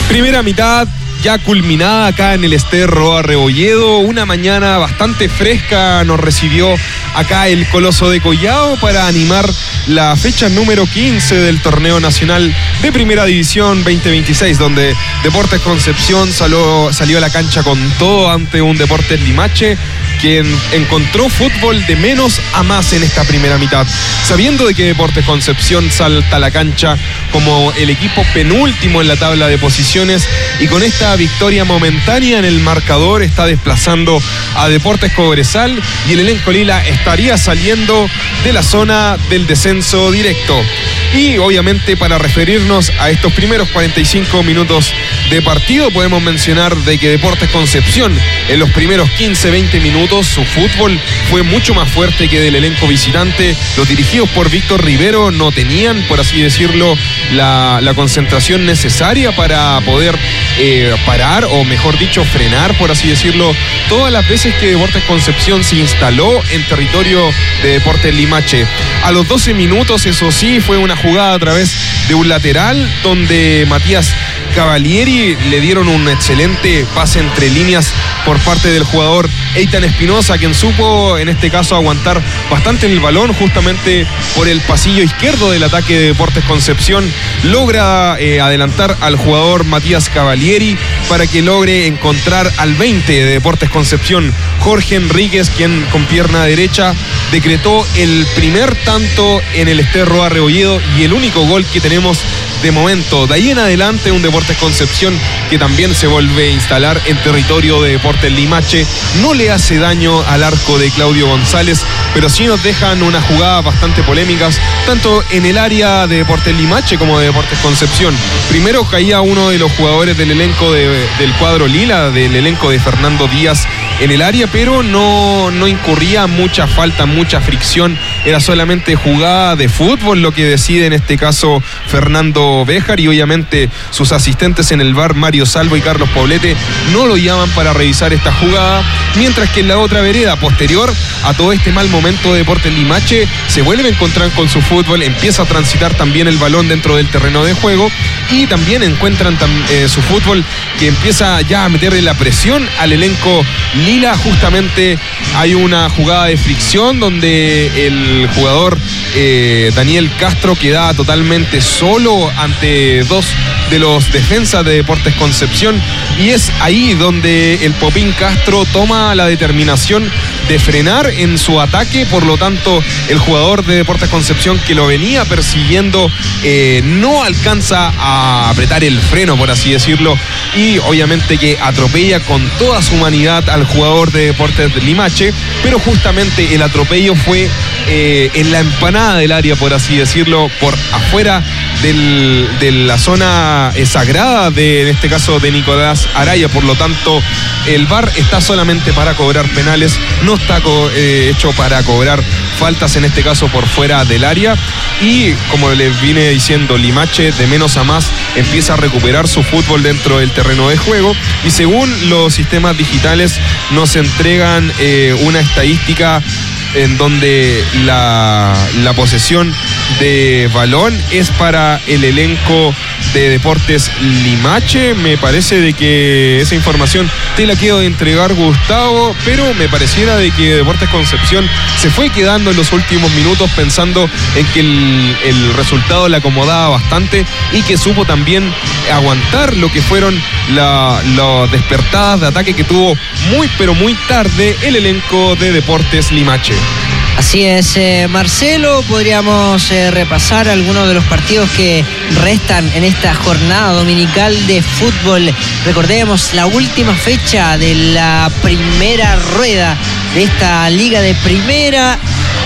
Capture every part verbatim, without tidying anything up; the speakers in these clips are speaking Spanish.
Primera mitad ya culminada acá en el Ester Roa Rebolledo. Una mañana bastante fresca nos recibió acá el Coloso de Collao para animar la fecha número quince del Torneo Nacional de Primera División veinte veintiséis, donde Deportes Concepción salió, salió a la cancha con todo ante un Deportes Limache, quien encontró fútbol de menos a más en esta primera mitad. Sabiendo de que Deportes Concepción salta a la cancha como el equipo penúltimo en la tabla de posiciones y con esta victoria momentánea en el marcador está desplazando a Deportes Cobresal y el elenco lila estaría saliendo de la zona del descenso directo. Y obviamente para referirnos a estos primeros cuarenta y cinco minutos de partido podemos mencionar de que Deportes Concepción en los primeros quince veinte minutos su fútbol fue mucho más fuerte que del elenco visitante. Los dirigidos por Víctor Rivero no tenían, por así decirlo, la, la concentración necesaria para poder eh, parar o mejor dicho frenar, por así decirlo, todas las veces que Deportes Concepción se instaló en territorio de Deportes Limache. A los doce minutos, eso sí, fue una jugada a través de un lateral donde Matías Cavalieri le dieron un excelente pase entre líneas por parte del jugador Eitan Espinosa, quien supo en este caso aguantar bastante en el balón justamente por el pasillo izquierdo del ataque de Deportes Concepción. Logra eh, adelantar al jugador Matías Cavalieri para que logre encontrar al veinte de Deportes Concepción, Jorge Enríquez, quien con pierna derecha decretó el primer tanto en el Ester Roa Rebolledo y el único gol que tenemos de momento. De ahí en adelante un Deportes Concepción que también se vuelve a instalar en territorio de Deportes Limache. No le hace daño al arco de Claudio González, pero sí nos dejan unas jugadas bastante polémicas, tanto en el área de Deportes Limache como de Deportes Concepción. Primero caía uno de los jugadores del elenco de, del cuadro lila, del elenco de Fernando Díaz en el área, pero no, no incurría mucha falta, mucha fricción. Era solamente jugada de fútbol lo que decide en este caso Fernando Béjar, y obviamente sus asistentes en el V A R, Mario Salvo y Carlos Poblete, no lo llaman para revisar esta jugada, mientras que en la otra vereda, posterior a todo este mal momento de Deportes Limache, se vuelve a encontrar con su fútbol, empieza a transitar también el balón dentro del terreno de juego y también encuentran eh, su fútbol que empieza ya a meterle la presión al elenco lila. Justamente hay una jugada de fricción donde el jugador eh, Daniel Castro queda totalmente solo ante dos de los defensas de Deportes Concepción, y es ahí donde el Popín Castro toma la determinación de frenar en su ataque. Por lo tanto, el jugador de Deportes Concepción que lo venía persiguiendo eh, no alcanza a apretar el freno, por así decirlo, y obviamente que atropella con toda su humanidad al jugador de Deportes Limache, pero justamente el atropello fue eh, en la empanada del área, por así decirlo, por afuera del, de la zona eh, sagrada de, en este caso, de Nicolás Araya. Por lo tanto, el V A R está solamente para cobrar penales, no está co eh, hecho para cobrar faltas, en este caso por fuera del área. Y como les vine diciendo, Limache de menos a más empieza a recuperar su fútbol dentro del terreno de juego, y según los sistemas digitales nos entregan eh, una estadística en donde la, la posesión de balón es para el elenco de Deportes Limache. Me parece de que esa información te la quiero entregar, Gustavo, pero me pareciera de que Deportes Concepción se fue quedando en los últimos minutos pensando en que el, el resultado le acomodaba bastante y que supo también aguantar lo que fueron las la despertadas de ataque que tuvo muy pero muy tarde el elenco de Deportes Limache. Así es, eh, Marcelo, podríamos eh, repasar algunos de los partidos que restan en esta jornada dominical de fútbol. Recordemos la última fecha de la primera rueda de esta liga de primera.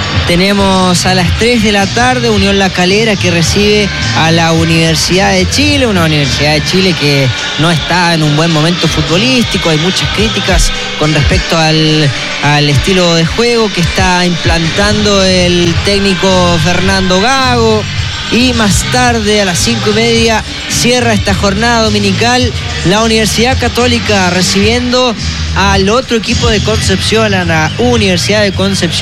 Tenemos a las tres de la tarde Unión La Calera, que recibe a la Universidad de Chile, una Universidad de Chile que no está en un buen momento futbolístico. Hay muchas críticas con respecto al, al estilo de juego que está implantando el técnico Fernando Gago. Y más tarde, a las cinco y media, cierra esta jornada dominical la Universidad Católica recibiendo al otro equipo de Concepción, a la Universidad de Concepción,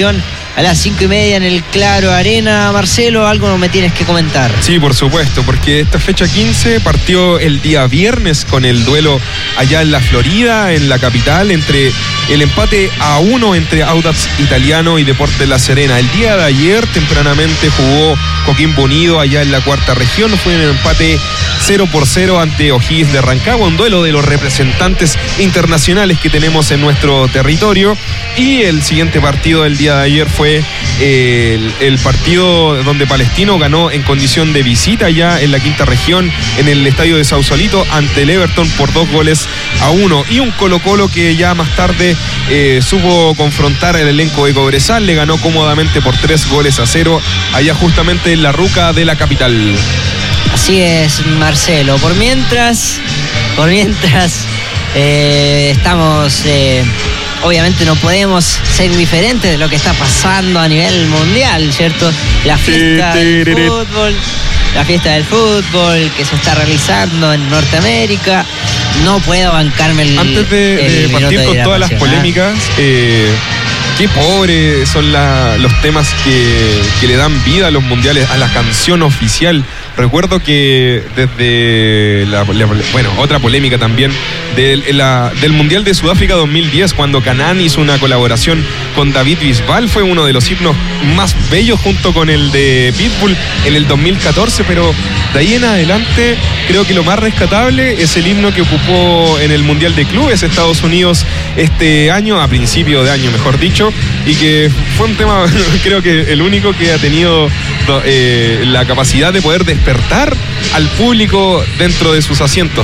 a las cinco y media en el Claro Arena. Marcelo, algo me tienes que comentar. Sí, por supuesto, porque esta fecha quince partió el día viernes con el duelo allá en la Florida, en la capital, entre el empate a uno entre Audax Italiano y Deportes La Serena. El día de ayer, tempranamente, jugó Coquimbo Unido allá en la cuarta región. Fue un empate cero por cero ante O'Higgins de Rancagua, un duelo de los representantes internacionales que tenemos en nuestro territorio. Y el siguiente partido del día de ayer fue eh, el, el partido donde Palestino ganó en condición de visita ya en la quinta región, en el estadio de Sausalito, ante el Everton por dos goles a uno. Y un Colo Colo que ya más tarde eh, supo confrontar al elenco de Cobresal, le ganó cómodamente por tres goles a cero, allá justamente en la ruca de la capital. Así es, Marcelo. Por mientras, por mientras eh, estamos... Eh, obviamente no podemos ser indiferentes de lo que está pasando a nivel mundial, ¿cierto? La fiesta del fútbol, la fiesta del fútbol que se está realizando en Norteamérica. No puedo bancarme el Antes de, el de partir de con todas las polémicas, eh, qué pobres son la, los temas que, que le dan vida a los mundiales, a la canción oficial. Recuerdo que desde la, la, bueno, otra polémica también del, la, del Mundial de Sudáfrica dos mil diez, cuando Canaan hizo una colaboración con David Bisbal, fue uno de los himnos más bellos junto con el de Pitbull en el dos mil catorce, pero de ahí en adelante creo que lo más rescatable es el himno que ocupó en el Mundial de Clubes Estados Unidos este año, a principio de año mejor dicho, y que fue un tema creo que el único que ha tenido eh, la capacidad de poder despertar al público dentro de sus asientos.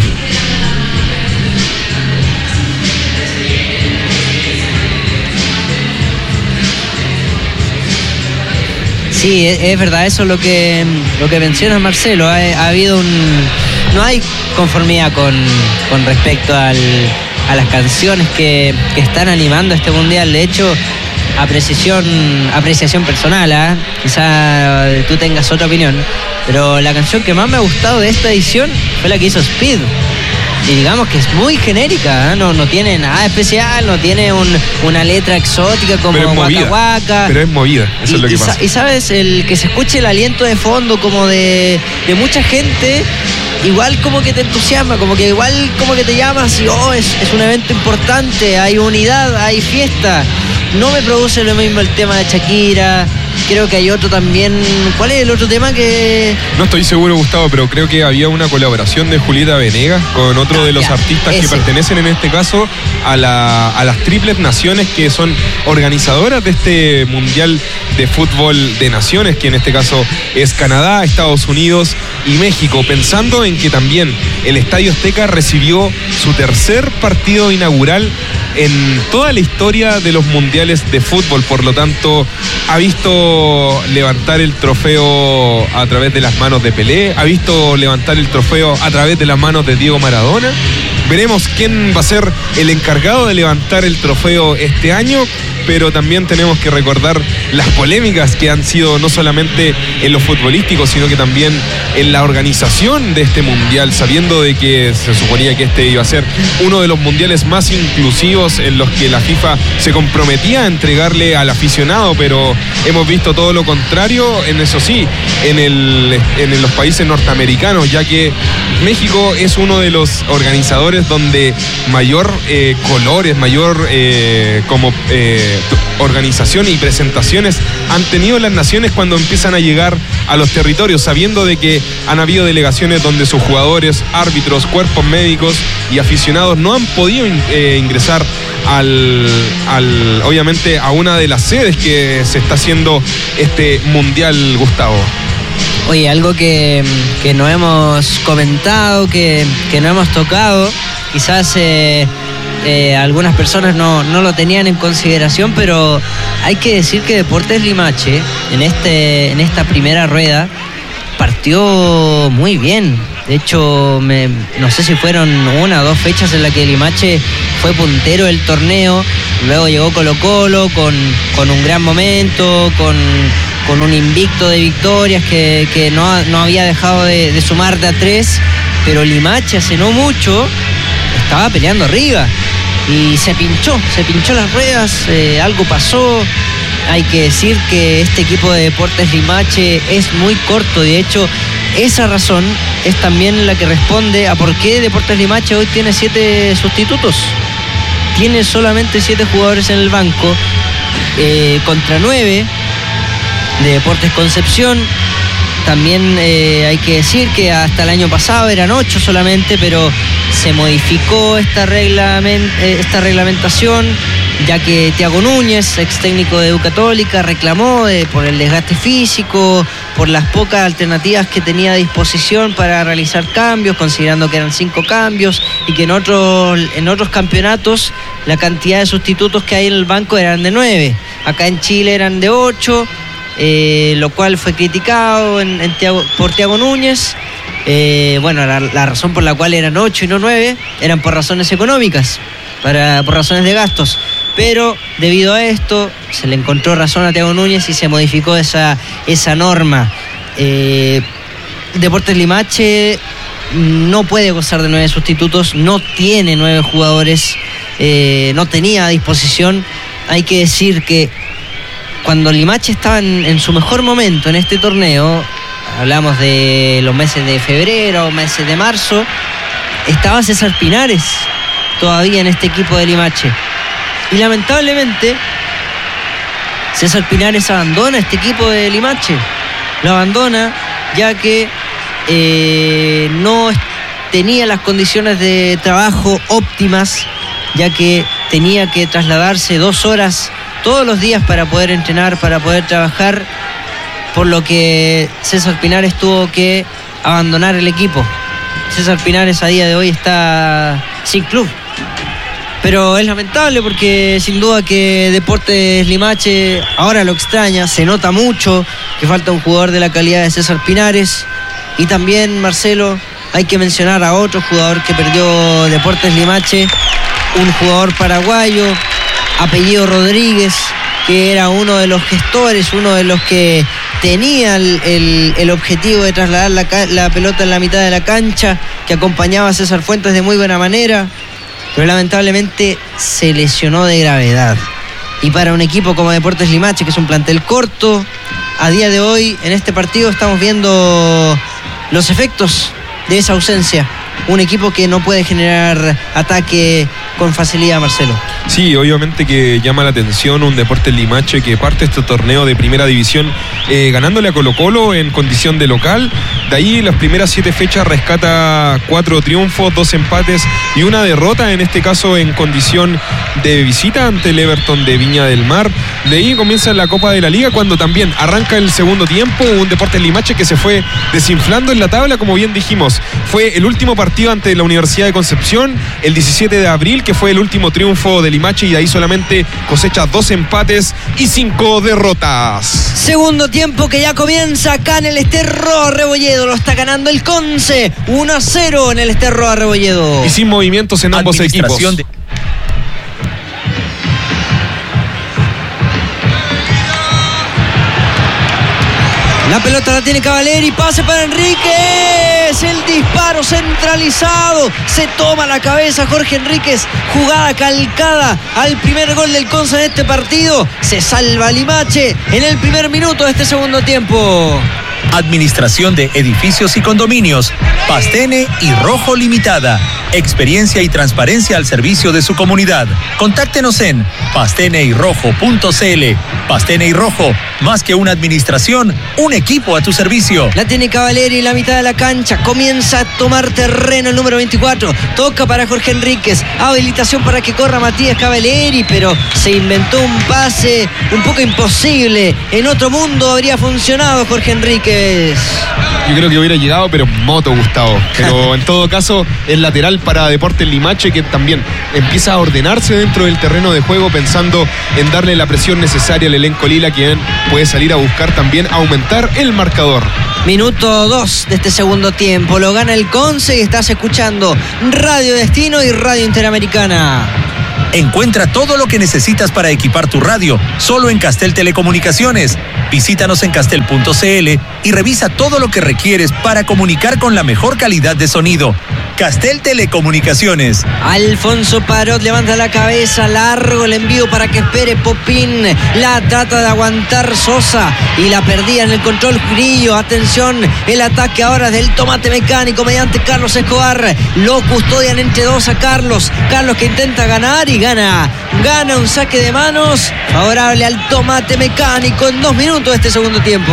Sí, es, es verdad, eso es lo que, lo que menciona Marcelo. Ha, ha habido un... No hay conformidad con, con respecto al, a las canciones que, que están animando este mundial. De hecho, apreciación, apreciación personal, ¿eh? Quizá tú tengas otra opinión, pero la canción que más me ha gustado de esta edición fue la que hizo Speed. Y digamos que es muy genérica, ¿eh? no, no tiene nada especial, no tiene un, una letra exótica como Waka Waka. Pero es movida, eso y, es lo que y, pasa. Y sabes, el que se escuche el aliento de fondo como de, de mucha gente, igual como que te entusiasma, como que igual como que te llamas y oh, es, es un evento importante, hay unidad, hay fiesta. No me produce lo mismo el tema de Shakira. Creo que hay otro también. ¿Cuál es el otro tema que...? No estoy seguro, Gustavo, pero creo que había una colaboración de Julieta Venegas con otro ah, de los ya, artistas ese. que pertenecen en este caso a, la, a las triples naciones que son organizadoras de este Mundial de Fútbol de Naciones, que en este caso es Canadá, Estados Unidos y México, pensando en que también el Estadio Azteca recibió su tercer partido inaugural en toda la historia de los mundiales de fútbol, por lo tanto ha visto levantar el trofeo a través de las manos de Pelé, ha visto levantar el trofeo a través de las manos de Diego Maradona. Veremos quién va a ser el encargado de levantar el trofeo este año, pero también tenemos que recordar las polémicas que han sido no solamente en lo futbolístico, sino que también en la organización de este mundial, sabiendo de que se suponía que este iba a ser uno de los mundiales más inclusivos en los que la FIFA se comprometía a entregarle al aficionado, pero hemos visto todo lo contrario, en eso sí, en, el, en los países norteamericanos, ya que México es uno de los organizadores donde mayor eh, colores, mayor eh, como eh, organización y presentaciones han tenido las naciones cuando empiezan a llegar a los territorios, sabiendo de que han habido delegaciones donde sus jugadores, árbitros, cuerpos médicos y aficionados no han podido eh, ingresar al, al, obviamente a una de las sedes que se está haciendo este mundial, Gustavo. Oye, algo que, que no hemos comentado, que, que no hemos tocado, quizás eh, eh, algunas personas no, no lo tenían en consideración, pero hay que decir que Deportes Limache en, este, en esta primera rueda partió muy bien. De hecho, me, no sé si fueron una o dos fechas en las que Limache fue puntero del torneo, luego llegó Colo Colo con, con un gran momento, con... con un invicto de victorias que, que no, no había dejado de, de sumar de a tres, pero Limache hace no mucho estaba peleando arriba y se pinchó, se pinchó las ruedas, eh, algo pasó, hay que decir que este equipo de Deportes Limache es muy corto. De hecho, esa razón es también la que responde a por qué Deportes Limache hoy tiene siete sustitutos. Tiene solamente siete jugadores en el banco, eh, contra nueve de Deportes Concepción. También eh, hay que decir que hasta el año pasado eran ocho solamente, pero se modificó esta, reglament, eh, esta reglamentación, ya que Tiago Núñez, ex técnico de U Católica, reclamó eh, por el desgaste físico, por las pocas alternativas que tenía a disposición para realizar cambios, considerando que eran cinco cambios y que en otros, en otros campeonatos la cantidad de sustitutos que hay en el banco eran de nueve. Acá en Chile eran de ocho. Eh, lo cual fue criticado en, en Thiago, por Tiago Núñez. Eh, bueno, la, la razón por la cual eran ocho y no nueve eran por razones económicas, para, por razones de gastos. Pero debido a esto se le encontró razón a Tiago Núñez y se modificó esa, esa norma. Eh, Deportes Limache no puede gozar de nueve sustitutos, no tiene nueve jugadores, eh, no tenía a disposición. Hay que decir que cuando Limache estaba en, en su mejor momento en este torneo, hablamos de los meses de febrero, meses de marzo, estaba César Pinares todavía en este equipo de Limache. Y lamentablemente, César Pinares abandona este equipo de Limache. Lo abandona ya que eh, no tenía las condiciones de trabajo óptimas, ya que tenía que trasladarse dos horas todos los días para poder entrenar, para poder trabajar, por lo que César Pinares tuvo que abandonar el equipo. César Pinares a día de hoy está sin club, pero es lamentable porque sin duda que Deportes Limache ahora lo extraña, se nota mucho que falta un jugador de la calidad de César Pinares. Y también, Marcelo, hay que mencionar a otro jugador que perdió Deportes Limache, un jugador paraguayo, apellido Rodríguez, que era uno de los gestores, uno de los que tenía el, el, el objetivo de trasladar la, la pelota en la mitad de la cancha, que acompañaba a César Fuentes de muy buena manera, pero lamentablemente se lesionó de gravedad. Y para un equipo como Deportes Limache, que es un plantel corto, a día de hoy en este partido estamos viendo los efectos de esa ausencia. Un equipo que no puede generar ataque con facilidad, Marcelo. Sí, obviamente que llama la atención un Deportes Limache que parte este torneo de primera división eh, ganándole a Colo-Colo en condición de local. De ahí las primeras siete fechas rescata cuatro triunfos, dos empates y una derrota, en este caso en condición de visita ante el Everton de Viña del Mar. De ahí comienza la Copa de la Liga, cuando también arranca el segundo tiempo, un Deportes Limache que se fue desinflando en la tabla, como bien dijimos. Fue el último partido ante la Universidad de Concepción, el diecisiete de abril, que fue el último triunfo de Limache, y de ahí solamente cosecha dos empates y cinco derrotas. Segundo tiempo que ya comienza acá en el Esterro Rebolledo. Lo está ganando el Conce, uno a cero en el Esterro Rebolledo. Y sin movimientos en ambos equipos. De... La pelota la tiene Cavaleri, pase para Enríquez, el disparo centralizado, se toma la cabeza Jorge Enríquez, jugada calcada al primer gol del Conce en este partido. Se salva Limache en el primer minuto de este segundo tiempo. Administración de Edificios y Condominios, Pastene y Rojo Limitada. Experiencia y transparencia al servicio de su comunidad. Contáctenos en pastene y rojo punto c l. Pastene y Rojo, más que una administración, un equipo a tu servicio. La tiene Cavaleri en la mitad de la cancha. Comienza a tomar terreno el número veinticuatro. Toca para Jorge Enríquez. Habilitación para que corra Matías Cavaleri, pero se inventó un pase un poco imposible. En otro mundo habría funcionado Jorge Enríquez. Yo creo que hubiera llegado, pero moto, Gustavo. Pero en todo caso, el lateral para Deportes Limache, que también empieza a ordenarse dentro del terreno de juego, pensando en darle la presión necesaria al elenco lila, quien puede salir a buscar también aumentar el marcador. Minuto dos de este segundo tiempo. Lo gana el Conce y estás escuchando Radio Destino y Radio Interamericana. Encuentra todo lo que necesitas para equipar tu radio solo en Castel Telecomunicaciones. Visítanos en castel punto c l y revisa todo lo que requieres para comunicar con la mejor calidad de sonido. Castel Telecomunicaciones. Alfonso Parot levanta la cabeza, largo el envío para que espere Popín. La trata de aguantar Sosa y la perdía en el control Grillo. Atención, el ataque ahora del tomate mecánico mediante Carlos Escobar. Lo custodian entre dos a Carlos. Carlos que intenta ganar y gana. Gana un saque de manos favorable al tomate mecánico en dos minutos de este segundo tiempo.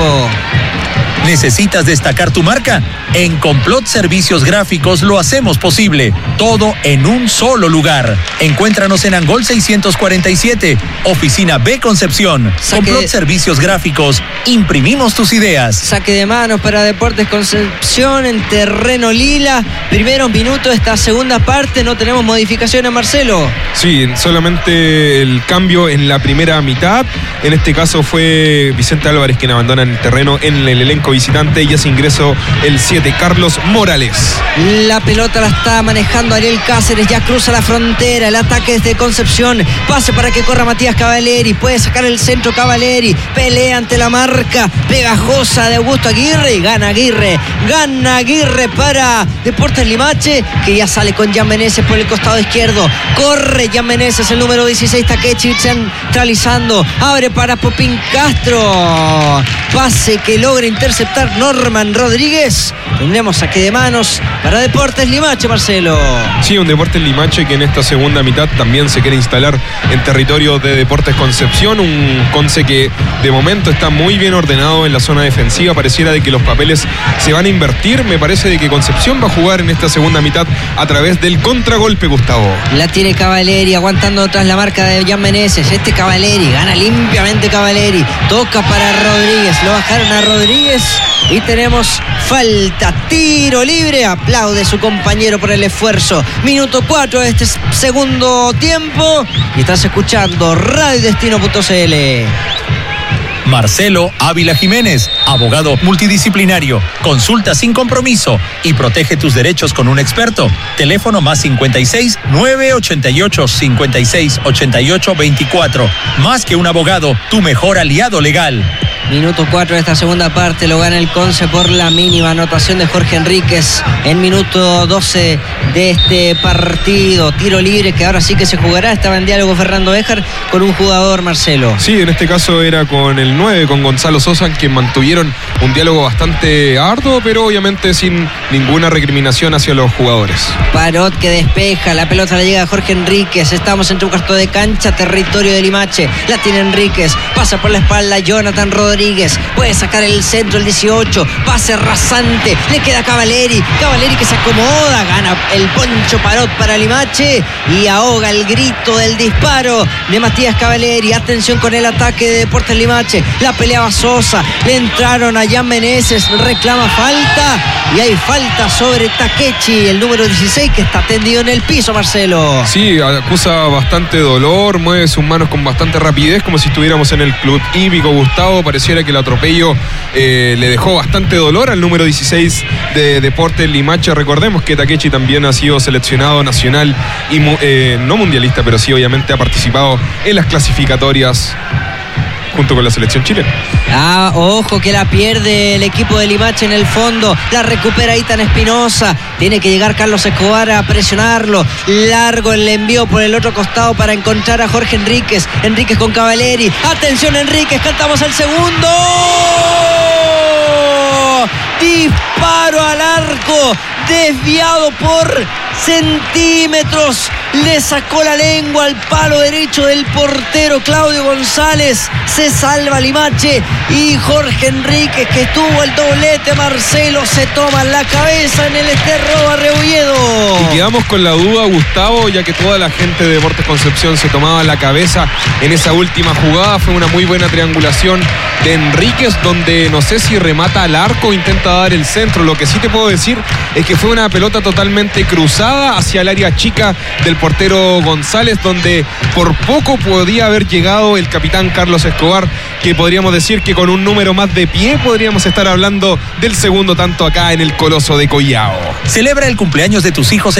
¿Necesitas destacar tu marca? En Complot Servicios Gráficos lo hacemos posible. Todo en un solo lugar. Encuéntranos en Angol seiscientos cuarenta y siete, Oficina B Concepción. Saque Complot de... Servicios Gráficos. Imprimimos tus ideas. Saque de manos para Deportes Concepción en terreno lila. Primeros minutos de esta segunda parte. No tenemos modificaciones, Marcelo. Sí, solamente el cambio en la primera mitad. En este caso fue Vicente Álvarez quien abandona el terreno en el elenco visitante y hace ingreso el siete, Carlos Morales. La pelota la está manejando Ariel Cáceres, ya cruza la frontera, el ataque desde Concepción, pase para que corra Matías Cavaleri, puede sacar el centro Cavaleri, pelea ante la marca pegajosa de Augusto Aguirre y gana Aguirre, gana Aguirre para Deportes Limache, que ya sale con Jan Meneses por el costado izquierdo, corre Jan Meneses, el número dieciséis, Takechi centralizando, abre para Popín Castro, pase que logra interceptar Norman Rodríguez. Tendremos saque de manos para Deportes Limache, Marcelo. Sí, un Deportes Limache que en esta segunda mitad también se quiere instalar en territorio de Deportes Concepción, un Conce que de momento está muy bien ordenado en la zona defensiva, pareciera de que los papeles se van a invertir, me parece de que Concepción va a jugar en esta segunda mitad a través del contragolpe, Gustavo. La tiene Cavaleri aguantando tras la marca de Jan Meneses, este Cavaleri, gana limpiamente Cavaleri, toca para Rodríguez, lo bajaron a Rodríguez y tenemos falta, tiro libre, aplaude su compañero por el esfuerzo. Minuto cuatro de este segundo tiempo y estás escuchando radio destino punto c l. Marcelo Ávila Jiménez, abogado multidisciplinario. Consulta sin compromiso y protege tus derechos con un experto. Teléfono más cincuenta y seis, nueve ochenta y ocho, cincuenta y seis, ochenta y ocho, veinticuatro. Más que un abogado, tu mejor aliado legal. Minuto cuatro de esta segunda parte, lo gana el Conce por la mínima anotación de Jorge Enríquez en minuto doce de este partido. Tiro libre que ahora sí que se jugará. Estaba en diálogo Fernando Béjar con un jugador, Marcelo. Sí, en este caso era con el nueve, con Gonzalo Sosa, que mantuvieron un diálogo bastante arduo, pero obviamente sin ninguna recriminación hacia los jugadores. Parot que despeja, la pelota le llega a Jorge Enríquez. Estamos entre un cuarto de cancha, territorio de Limache. La tiene Enríquez, pasa por la espalda Jonathan Rodríguez. Puede sacar el centro el dieciocho, pase rasante, le queda Cavaleri, Cavaleri que se acomoda, gana el Poncho Parot para Limache y ahoga el grito del disparo de Matías Cavaleri. Atención con el ataque de Deportes Limache, la peleaba Sosa, le entraron a Jan Meneses, reclama falta y hay falta sobre Takechi, el número dieciséis, que está tendido en el piso, Marcelo. Sí, acusa bastante dolor, mueve sus manos con bastante rapidez, como si estuviéramos en el club hípico, Gustavo. Pareciera que el atropello eh, le dejó bastante dolor al número dieciséis de Deportes Limache. Recordemos que Takechi también ha sido seleccionado nacional y eh, no mundialista, pero sí obviamente ha participado en las clasificatorias junto con la selección chilena. Ah, ojo que la pierde el equipo de Limache en el fondo, la recupera Itan Espinosa, tiene que llegar Carlos Escobar a presionarlo, largo el envío por el otro costado para encontrar a Jorge Enríquez, Enríquez con Cavaleri, atención Enríquez, cantamos el segundo, disparo al arco, desviado por centímetros, le sacó la lengua al palo derecho del portero Claudio González, se salva Limache y Jorge Enríquez, que tuvo el doblete, Marcelo, se toma la cabeza en el Esterro Arrebolledo. Y quedamos con la duda, Gustavo, ya que toda la gente de Deportes Concepción se tomaba la cabeza en esa última jugada. Fue una muy buena triangulación de Enríquez, donde no sé si remata al arco o intenta dar el centro. Lo que sí te puedo decir es que fue una pelota totalmente cruzada hacia el área chica del portero González, donde por poco podía haber llegado el capitán Carlos Escobar, que podríamos decir que con un número más de pie podríamos estar hablando del segundo tanto acá en el Coloso de Collao. Celebra el cumpleaños de tus hijos en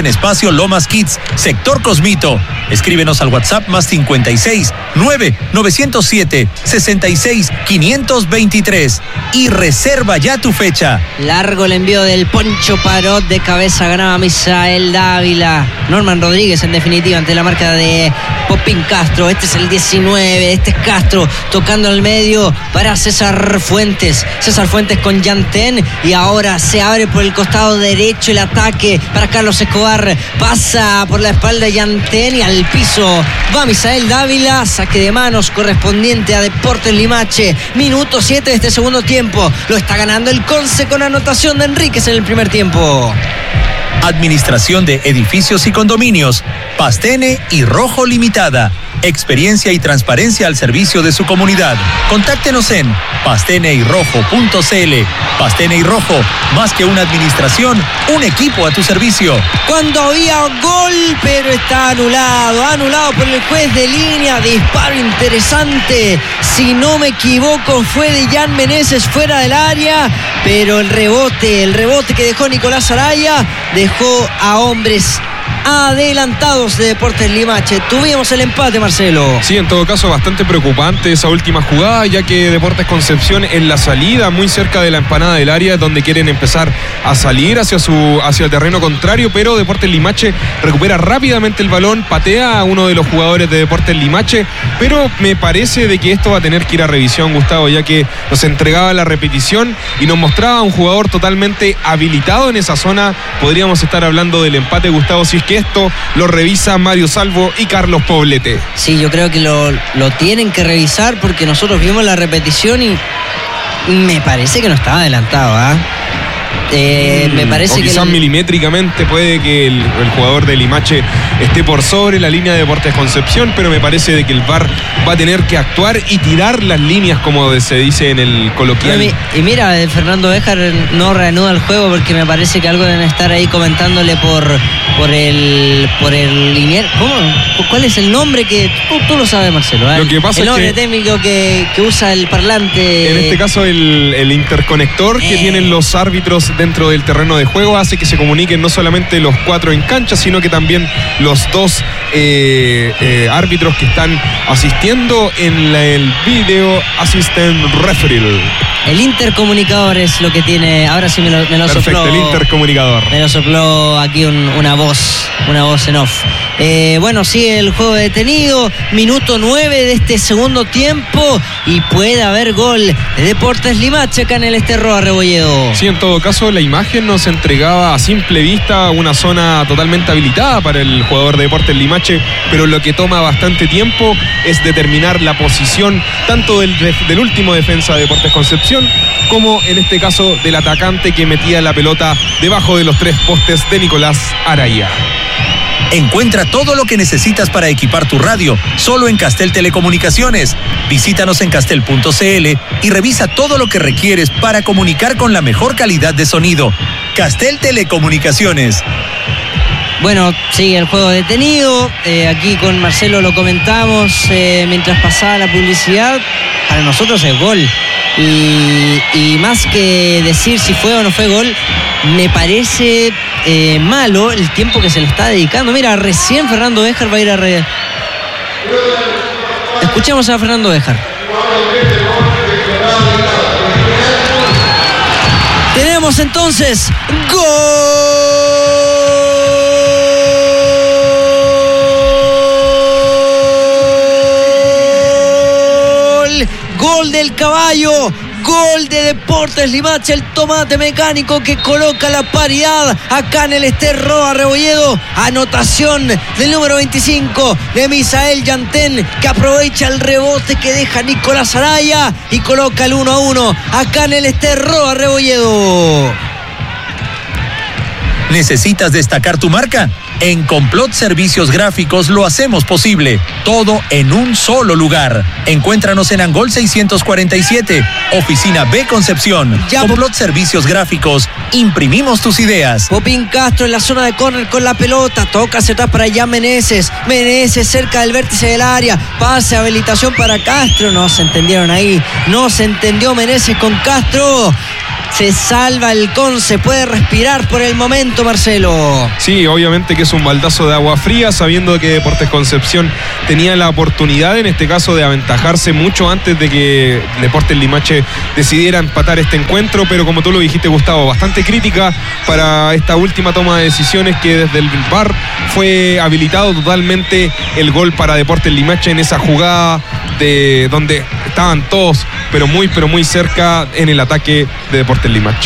en Espacio Lomas Kids, Sector Cosmito. Escríbenos al WhatsApp más cincuenta y seis, nueve, novecientos siete, sesenta y seis, quinientos veintitrés y reserva ya tu fecha. Largo el envío del Poncho Parot, de cabeza ganaba Misael Dávila. Norman Rodríguez, en definitiva, ante la marca de Popín Castro. Este es el diecinueve, este es Castro, tocando al medio para César Fuentes. César Fuentes con Yantén, y ahora se abre por el costado derecho el ataque para Carlos Escobar. Pasa por la espalda Yantén y al piso va Misael Dávila. Saque de manos correspondiente a Deportes Limache. Minuto siete de este segundo tiempo. Lo está ganando el Conce con anotación de Enríquez en el primer tiempo. Administración de Edificios y Condominios, Pastene y Rojo Limitada. Experiencia y transparencia al servicio de su comunidad. Contáctenos en pastene y rojo punto c l. Pastene y Rojo, más que una administración, un equipo a tu servicio. Cuando había gol, pero está anulado, anulado por el juez de línea. Disparo interesante, si no me equivoco fue de Jan Meneses fuera del área, pero el rebote, el rebote que dejó Nicolás Araya dejó a hombres adelantados de Deportes Limache. Tuvimos el empate, Marcelo. Sí, en todo caso bastante preocupante esa última jugada, ya que Deportes Concepción en la salida, muy cerca de la empanada del área, donde quieren empezar a salir hacia su hacia el terreno contrario, pero Deportes Limache recupera rápidamente el balón, patea a uno de los jugadores de Deportes Limache, pero me parece de que esto va a tener que ir a revisión, Gustavo, ya que nos entregaba la repetición y nos mostraba a un jugador totalmente habilitado en esa zona. Podríamos estar hablando del empate, Gustavo, si es que esto lo revisa Mario Salvo y Carlos Poblete. Sí, yo creo que lo, lo tienen que revisar, porque nosotros vimos la repetición y me parece que no estaba adelantado, ¿ah? ¿eh? Eh, me parece o que quizás el... milimétricamente puede que el, el jugador de Limache esté por sobre la línea de Deportes Concepción, pero me parece de que el V A R va a tener que actuar y tirar las líneas, como se dice en el coloquial. Y, y mira, Fernando Béjar no reanuda el juego, porque me parece que algo deben estar ahí comentándole por, por el por el linier. ¿Cómo? ¿Cuál es el nombre que tú, tú lo sabes, Marcelo? ¿eh? Lo que pasa el nombre es que técnico que, que usa el parlante. En este caso el, el interconector que eh. tienen los árbitros dentro del terreno de juego hace que se comuniquen no solamente los cuatro en cancha, sino que también los dos eh, eh, árbitros que están asistiendo en la, el video assistant referee. El intercomunicador es lo que tiene. Ahora sí me lo, me lo Perfecto, sopló. el intercomunicador. Me lo sopló aquí un, una voz, una voz en off. Eh, bueno, sigue el juego detenido. Minuto nueve de este segundo tiempo y puede haber gol de Deportes Limache acá en el Esterro Arrebolledo. Sí, en todo caso la imagen nos entregaba a simple vista una zona totalmente habilitada para el jugador de Deportes Limache, pero lo que toma bastante tiempo es determinar la posición tanto del, del último defensa de Deportes Concepción como en este caso del atacante que metía la pelota debajo de los tres postes de Nicolás Araya. Encuentra todo lo que necesitas para equipar tu radio solo en Castel Telecomunicaciones. Visítanos en castel punto c l y revisa todo lo que requieres para comunicar con la mejor calidad de sonido. Castel Telecomunicaciones. Bueno, sigue el juego detenido. Eh, aquí con Marcelo lo comentamos eh, mientras pasaba la publicidad. Para nosotros es gol. Y, y más que decir si fue o no fue gol, me parece eh, malo el tiempo que se le está dedicando. Mira, recién Fernando Béjar va a ir a... Re... Escuchemos a Fernando Béjar. Tenemos entonces gol. Gol del Caballo, gol de Deportes Limache, el tomate mecánico que coloca la paridad acá en el Esterro Arrebolledo. Anotación del número veinticinco de Misael Yantén, que aprovecha el rebote que deja Nicolás Araya y coloca el uno a uno acá en el Esterro Arrebolledo. ¿Necesitas destacar tu marca? En Complot Servicios Gráficos lo hacemos posible. Todo en un solo lugar. Encuéntranos en Angol seiscientos cuarenta y siete, Oficina B Concepción. Ya. Complot Servicios Gráficos. Imprimimos tus ideas. Popín Castro en la zona de córner con la pelota. Toca hacia atrás para allá Meneses. Meneses cerca del vértice del área. Pase, habilitación para Castro. No se entendieron ahí. No se entendió Meneses con Castro. Se salva el Conce, puede respirar por el momento, Marcelo. Sí, obviamente que es un baldazo de agua fría, sabiendo que Deportes Concepción tenía la oportunidad en este caso de aventajarse mucho antes de que Deportes Limache decidiera empatar este encuentro, pero como tú lo dijiste, Gustavo, bastante crítica para esta última toma de decisiones, que desde el V A R fue habilitado totalmente el gol para Deportes Limache en esa jugada de donde estaban todos pero muy pero muy cerca en el ataque de Deportes Limache.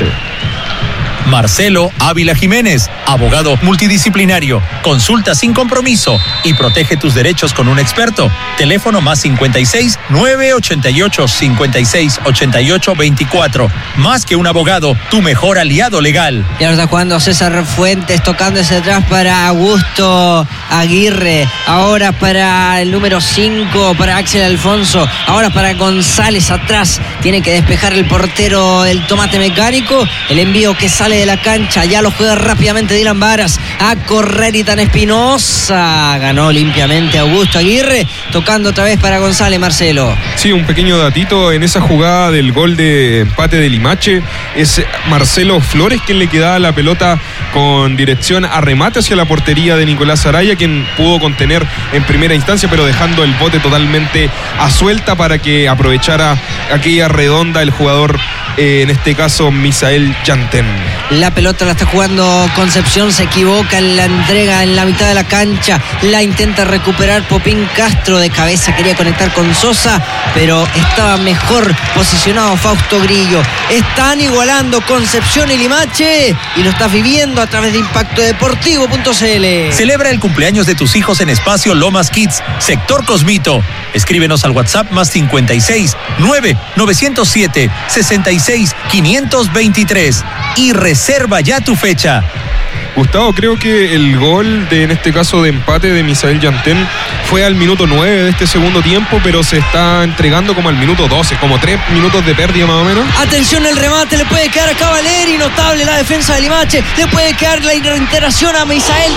Marcelo Ávila Jiménez, abogado multidisciplinario. Consulta sin compromiso y protege tus derechos con un experto. Teléfono más cincuenta y seis, nueve ochenta y ocho, cincuenta y seis, ochenta y ocho, veinticuatro. Más que un abogado, tu mejor aliado legal. Y ahora está jugando César Fuentes, tocándose atrás para Augusto Aguirre. Ahora para el número cinco, para Axel Alfonso. Ahora para González atrás. Tiene que despejar el portero el tomate mecánico. El envío que sale de la cancha, ya lo juega rápidamente Dylan Varas, a correr Ethan Espinosa, ganó limpiamente Augusto Aguirre, tocando otra vez para González. Marcelo. Sí, un pequeño datito en esa jugada del gol de empate de Limache, es Marcelo Flores quien le quedaba la pelota con dirección a remate hacia la portería de Nicolás Araya, quien pudo contener en primera instancia, pero dejando el bote totalmente a suelta para que aprovechara aquella redonda el jugador, eh, en este caso Misael Yantén. La pelota la está jugando Concepción, se equivoca en la entrega en la mitad de la cancha, la intenta recuperar Popín Castro de cabeza, quería conectar con Sosa, pero estaba mejor posicionado Fausto Grillo. Están igualando Concepción y Limache y lo estás viviendo a través de impacto deportivo punto c l. Celebra el cumpleaños de tus hijos en Espacio Lomas Kids, sector Cosmito. Escríbenos al WhatsApp más cincuenta y seis, nueve novecientos siete, sesenta y seis, quinientos veintitrés y reserva ya tu fecha. Gustavo, creo que el gol de, en este caso, de empate de Misael Yantén fue al minuto nueve de este segundo tiempo, pero se está entregando como al minuto doce, como tres minutos de pérdida más o menos. Atención, el remate le puede quedar a Cavaleri, notable la defensa de Limache, le puede quedar la reiteración a Misael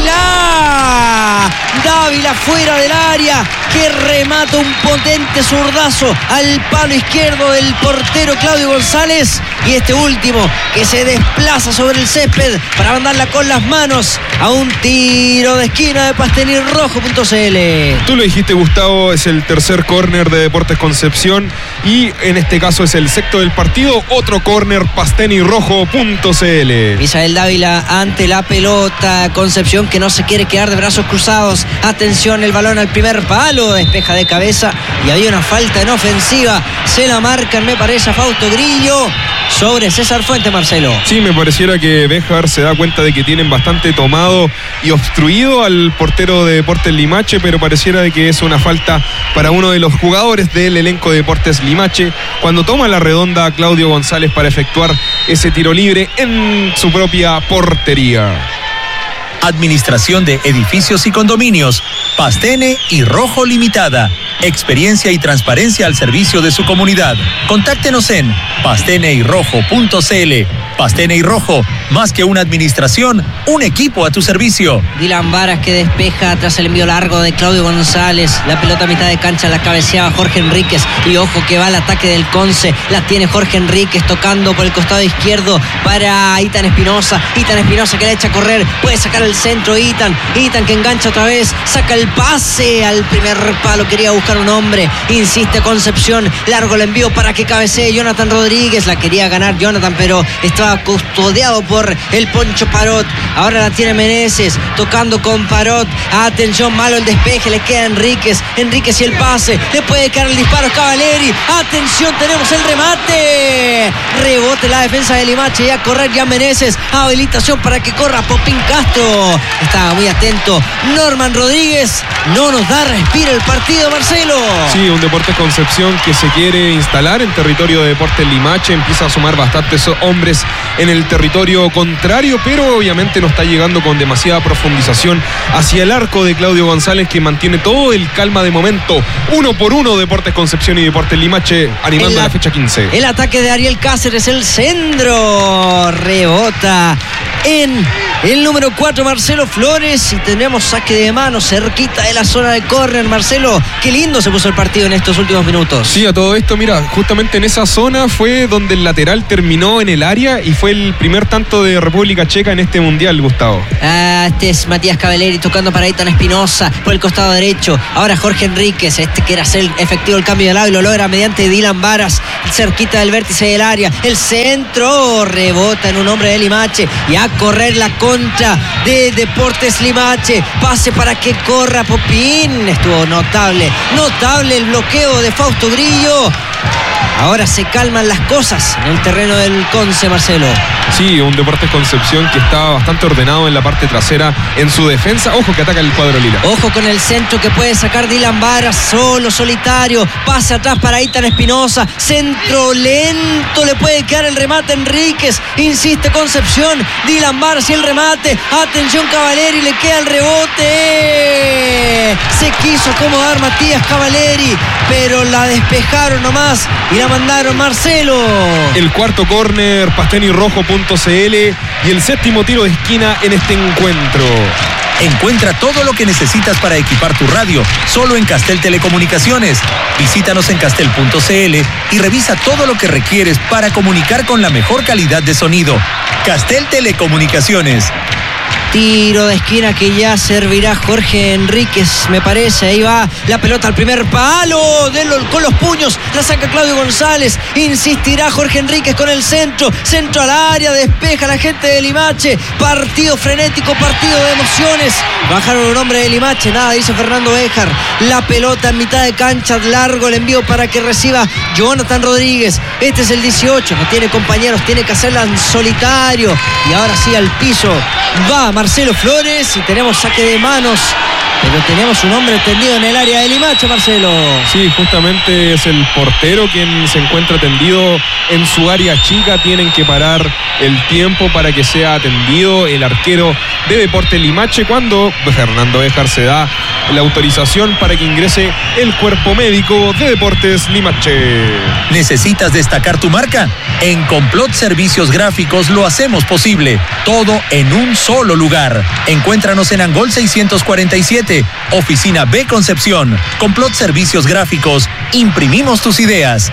Dávila. Dávila fuera del área, que remata un potente zurdazo al palo izquierdo del portero Claudio González, y este último que se desplaza sobre el césped para mandarla con las manos a un tiro de esquina de Pastene y Rojo punto c l. Tú lo dijiste, Gustavo, es el tercer córner de Deportes Concepción y en este caso es el sexto del partido, otro córner Pastene y Rojo punto c l. Misael Dávila ante la pelota, Concepción que no se quiere quedar de brazos cruzados. Atención, el balón al primer palo, despeja de cabeza y había una falta en ofensiva, se la marcan, me parece, a Fausto Grillo sobre César Fuentes. Marcelo. Sí, me pareciera que Béjar se da cuenta de que tienen bastante tomado y obstruido al portero de Deportes Limache, pero pareciera de que es una falta para uno de los jugadores del elenco de Deportes Limache cuando toma la redonda Claudio González para efectuar ese tiro libre en su propia portería. Administración de Edificios y Condominios, Pastene y Rojo Limitada. Experiencia y transparencia al servicio de su comunidad. Contáctenos en pastene y rojo punto c l. Pastene y Rojo, más que una administración, un equipo a tu servicio. Dylan Varas que despeja tras el envío largo de Claudio González. La pelota a mitad de cancha la cabeceaba Jorge Enríquez. Y ojo que va al ataque del Conce. La tiene Jorge Enríquez tocando por el costado izquierdo para Ethan Espinosa. Ethan Espinosa que la echa a correr. Puede sacar el centro Ethan. Ethan que engancha otra vez. Saca el pase al primer palo. Quería buscar un hombre. Insiste Concepción. Largo el envío para que cabecee Jonathan Rodríguez. La quería ganar Jonathan, pero estaba custodiado por el Poncho Parot. Ahora la tiene Meneses tocando con Parot. Atención, malo el despeje, le queda Enríquez. Enríquez y el pase, le puede caer el disparo a Cavaleri. Atención, tenemos el remate. Rebote la defensa de Limache y a correr ya Meneses. Habilitación para que corra Popín Castro. Estaba muy atento Norman Rodríguez. No nos da respiro el partido, Marcelo. Sí, un Deportes Concepción que se quiere instalar en territorio de Deportes Limache. Empieza a sumar bastantes hombres en el territorio contrario, pero obviamente no está llegando con demasiada profundización hacia el arco de Claudio González, que mantiene todo el calma de momento. Uno por uno Deportes Concepción y Deportes Limache animando la, la fecha quince. El ataque de Ariel Cáceres, el centro rebota en el número cuatro, Marcelo Flores, y tenemos saque de mano cerquita de la zona de córner. Marcelo, qué lindo se puso el partido en estos últimos minutos. Sí, a todo esto, mira, justamente en esa zona fue donde el lateral terminó en el área y fue el primer tanto de República Checa en este mundial, Gustavo. Ah, este es Matías Cavalieri tocando para Eitan Espinosa por el costado derecho. Ahora Jorge Enríquez, este quiere hacer efectivo el cambio de lado y lo logra mediante Dylan Varas, cerquita del vértice del área. El centro rebota en un hombre de Limache y a correr la contra de Deportes Limache. Pase para que corra Popín. Estuvo notable, notable el bloqueo de Fausto Grillo. Ahora se calman las cosas en el terreno del Conce, Marcelo. Sí, un Deportes Concepción que estaba bastante ordenado en la parte trasera en su defensa. Ojo que ataca el cuadro lila. Ojo con el centro que puede sacar Dylan Varas, solo, solitario. Pase atrás para Eitan Espinosa. Centro lento, le puede quedar el remate Enríquez. Insiste Concepción. Dylan Varas y el remate. Atención Cavalieri, le queda el rebote. Se quiso acomodar Matías Cavalieri, pero la despejaron nomás y la mandaron, Marcelo. El cuarto córner, pastenirrojo punto c l, y el séptimo tiro de esquina en este encuentro. Encuentra todo lo que necesitas para equipar tu radio solo en Castel Telecomunicaciones. Visítanos en castel punto c l y revisa todo lo que requieres para comunicar con la mejor calidad de sonido. Castel Telecomunicaciones. Tiro de esquina que ya servirá Jorge Enríquez, me parece. Ahí va la pelota al primer palo de lo, con los puños. La saca Claudio González. Insistirá Jorge Enríquez con el centro. Centro al área. Despeja la gente de Limache. Partido frenético, partido de emociones. Bajaron un hombre de Limache. Nada, dice Fernando Béjar. La pelota en mitad de cancha. Largo el envío para que reciba Jonathan Rodríguez. Este es el dieciocho. No tiene compañeros. Tiene que hacerla en solitario. Y ahora sí al piso va Marcelo Flores y tenemos saque de manos, pero tenemos un hombre tendido en el área de Limache, Marcelo. Sí, justamente es el portero quien se encuentra tendido en su área chica. Tienen que parar el tiempo para que sea atendido el arquero de Deportes Limache cuando Fernando Béjar se da la autorización para que ingrese el cuerpo médico de Deportes Limache. ¿Necesitas destacar tu marca? En Complot Servicios Gráficos lo hacemos posible. Todo en un solo lugar. Encuéntranos en Angol seiscientos cuarenta y siete, Oficina B Concepción. Complot Servicios Gráficos. Imprimimos tus ideas.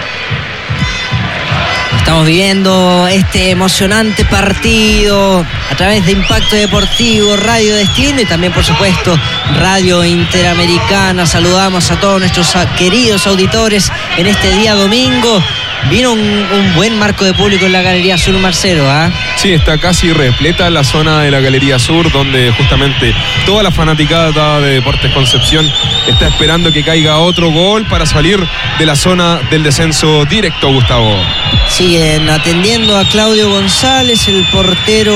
Estamos viviendo este emocionante partido a través de Impacto Deportivo, Radio Destino y también, por supuesto, Radio Interamericana. Saludamos a todos nuestros queridos auditores en este día domingo. Vino un, un buen marco de público en la Galería Sur, Marcelo, ¿ah? ¿eh? Sí, está casi repleta la zona de la Galería Sur, donde justamente toda la fanaticada de Deportes Concepción está esperando que caiga otro gol para salir de la zona del descenso directo, Gustavo. Siguen atendiendo a Claudio González, el portero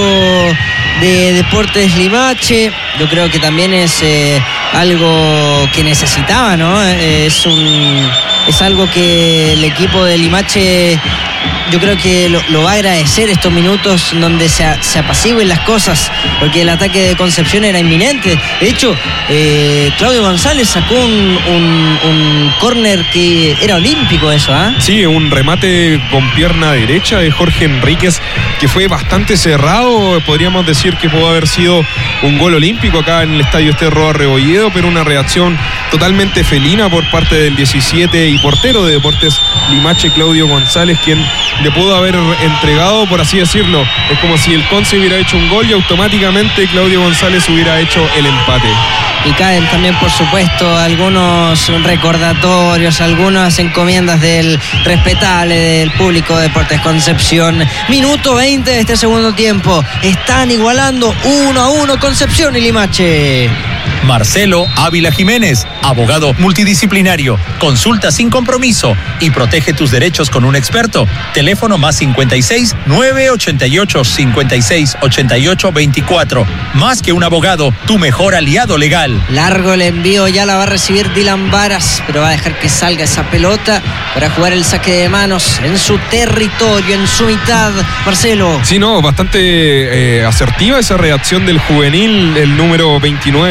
de Deportes Limache. Yo creo que también es eh, algo que necesitaba, ¿no? Es un... Es algo que el equipo de Limache, yo creo que lo, lo va a agradecer estos minutos donde se, se apacigüen las cosas, porque el ataque de Concepción era inminente. De hecho, eh, Claudio González sacó un, un, un córner que era olímpico eso, ¿ah? ¿eh? Sí, un remate con pierna derecha de Jorge Enríquez que fue bastante cerrado. Podríamos decir que pudo haber sido un gol olímpico acá en el Estadio Esterro Arrebolledo, pero una reacción totalmente felina por parte del diecisiete y portero de Deportes Limache, Claudio González, quien le pudo haber entregado, por así decirlo. Es como si el Conce hubiera hecho un gol y automáticamente Claudio González hubiera hecho el empate. Y caen también, por supuesto, algunos recordatorios, algunas encomiendas del respetable del público de Deportes Concepción. Minuto veinte de este segundo tiempo. Están igualando uno a uno Concepción y Limache. Marcelo Ávila Jiménez, abogado multidisciplinario. Consulta sin compromiso y protege tus derechos con un experto. Teléfono más cincuenta y seis, nueve ochenta y ocho, cincuenta y seis, ochenta y ocho, veinticuatro. Más que un abogado, tu mejor aliado legal. Largo el envío, ya la va a recibir Dylan Varas, pero va a dejar que salga esa pelota para jugar el saque de manos en su territorio, en su mitad. Marcelo. Sí, no, bastante eh, asertiva esa reacción del juvenil, el número veintinueve de Deportes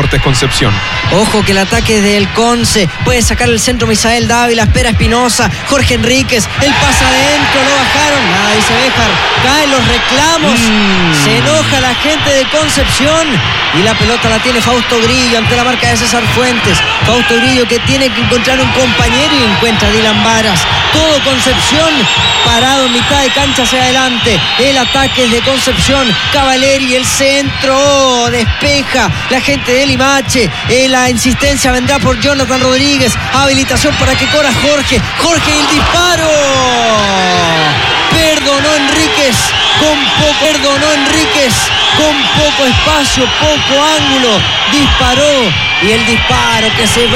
Deportes Concepción. Ojo que el ataque del Conce puede sacar el centro Misael Dávila, espera Espinosa, Jorge Enríquez, el pasa adentro, lo bajaron, nada dice Béjar, caen los reclamos, mm. se enoja la gente de Concepción y la pelota la tiene Fausto Grillo ante la marca de César Fuentes. Fausto Grillo que tiene que encontrar un compañero y encuentra a Dylan Varas. Todo Concepción parado en mitad de cancha hacia adelante. El ataque es de Concepción. Cavaleri, el centro, despeja la gente de Limache. Eh, la insistencia vendrá por Jonathan Rodríguez. Habilitación para que corra Jorge. Jorge y el disparo. Perdonó Enríquez con poco, perdonó Enríquez con poco espacio, poco ángulo. Disparó y el disparo que se ve